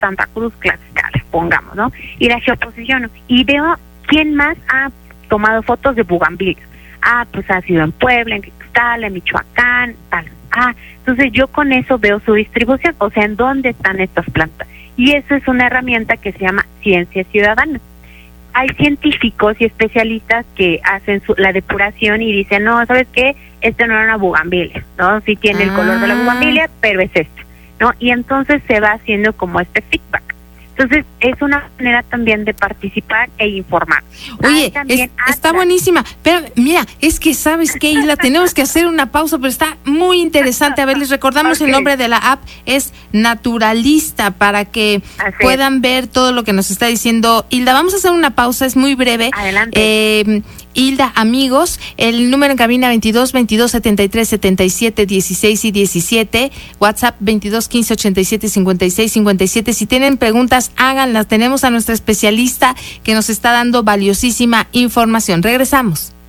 Santa Cruz Tlaxcala, pongamos, ¿no? Y la geoposiciono y veo quién más ha tomado fotos de bugambilias. Pues ha sido en Puebla, en Tlaxcala, en Michoacán, tal. Entonces yo con eso veo su distribución, o sea, en dónde están estas plantas. Y eso es una herramienta que se llama ciencia ciudadana. Hay científicos y especialistas que hacen la depuración y dicen, no, ¿sabes qué? Este no era una bugambilia, ¿no? Sí tiene el color de la bugambilia, pero es este, ¿no? Y entonces se va haciendo como este feedback. Entonces, es una manera también de participar e informar. Oye, está buenísima. Pero mira, es que ¿sabes qué, Hilda? Tenemos que hacer una pausa, pero está muy interesante. A ver, les recordamos el nombre de la app, es Naturalista, para que puedan ver todo lo que nos está diciendo Hilda. Vamos a hacer una pausa, es muy breve. Adelante. Hilda, amigos, el número en cabina 22 22 73 77 16 y 17, WhatsApp 22 15 87 56 57. Si tienen preguntas, háganlas. Tenemos a nuestra especialista que nos está dando valiosísima información. Regresamos.